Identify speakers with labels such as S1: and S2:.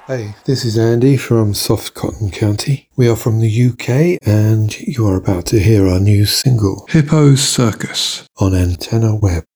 S1: Hey, this is Andy from Soft Cotton County. We are from the UK, and you are about to hear our new single, Hippo's Circus, on Antenna Web.